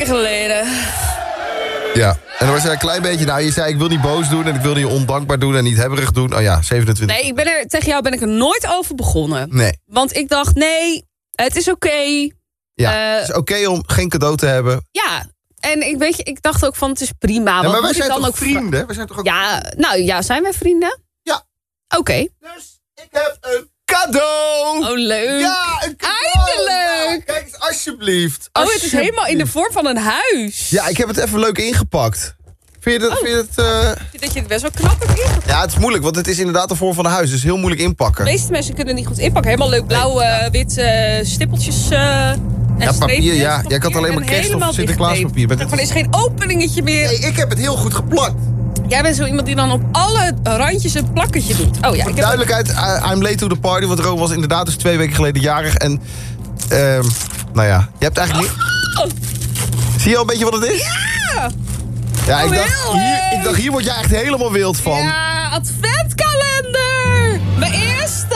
geleden. Ja, en dan was jij een klein beetje... Nou, je zei ik wil niet boos doen en ik wil niet ondankbaar doen en niet hebberig doen. Oh ja, 27. Nee, tegen jou ben ik er nooit over begonnen. Nee. Want ik dacht, nee, het is oké. Ja, het is oké om geen cadeau te hebben. Ja, en ik dacht ook van het is prima. Ja, maar wij zijn dan toch ook vrienden? We zijn toch ook... Ja, zijn wij vrienden? Ja. Oké. Dus ik heb een cadeau! Oh, leuk. Ja, een cadeau! Eindelijk! Ja, kijk eens, alsjeblieft. Oh, het is helemaal in de vorm van een huis. Ja, ik heb het even leuk ingepakt. Vind je het... Dat je het best wel knap hebt ingepakt. Ja, het is moeilijk, want het is inderdaad de vorm van een huis. Dus heel moeilijk inpakken. De meeste mensen kunnen het niet goed inpakken. Helemaal leuk blauw, wit stippeltjes en papier, ja. streepjes. Jij had alleen maar kerst of Sinterklaaspapier. Er is geen openingetje meer. Nee, ik heb het heel goed geplakt. Jij bent zo iemand die dan op alle randjes een plakketje doet. Oh ja, Voor duidelijkheid, I'm late to the party. Want Rome was inderdaad dus 2 weken geleden jarig. En, nou ja, je hebt eigenlijk niet... Zie je al een beetje wat het is? Ja! Ja, ik dacht, hier word jij echt helemaal wild van. Ja, adventkalender! Mijn eerste!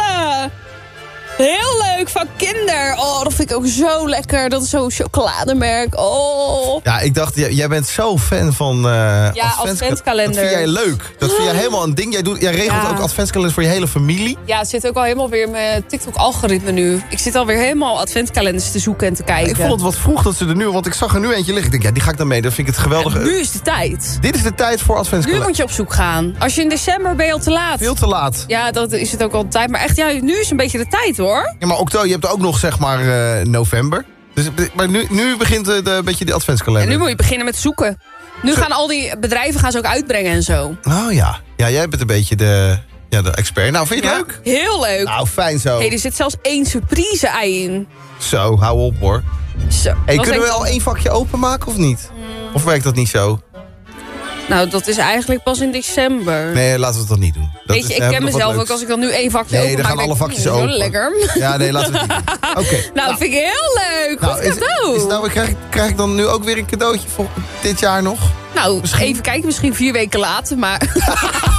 Heel leuk, van Kinder. Oh, dat vind ik ook zo lekker. Dat is zo'n chocolademerk. Oh. Ja, ik dacht, jij bent zo fan van adventskalender. Dat vind jij leuk. Dat vind jij helemaal een ding. Jij regelt ook adventskalenders voor je hele familie. Ja, het zit ook al helemaal weer in mijn TikTok-algoritme nu. Ik zit alweer helemaal adventskalenders te zoeken en te kijken. Ik vond het wat vroeg dat ze er nu... Want ik zag er nu eentje liggen. Ik denk, ja, die ga ik dan mee. Dat vind ik het geweldig. Ja, nu is de tijd. Dit is de tijd voor adventskalender. Nu moet je op zoek gaan. Als je in december ben je al te laat. Veel te laat. Ja, dat is het ook al de tijd. Maar echt, ja, nu is een beetje de tijd, hoor. Ja, maar oktober, je hebt ook nog, zeg maar, november. Dus, maar nu begint een beetje de adventskalender. En nu moet je beginnen met zoeken. Nu gaan al die bedrijven gaan ze ook uitbrengen en zo. Oh ja. Ja, jij bent een beetje de expert. Nou, vind je het leuk? Heel leuk. Nou, fijn zo. Er zit zelfs 1 surprise-ei in. Zo, hou op hoor. Zo. Kunnen we al 1 vakje openmaken of niet? Of werkt dat niet zo? Nou, dat is eigenlijk pas in december. Nee, laten we het dan niet doen. Weet je, ik ken mezelf ook als ik dan nu 1 vakje open maak. Nee, dan gaan alle vakjes open. Zo lekker. Ja, nee, laten we het niet doen. Oké. Nou, vind ik heel leuk. Goed cadeau. Krijg ik dan nu ook weer een cadeautje voor dit jaar nog? Nou, even kijken. Misschien 4 weken later, maar...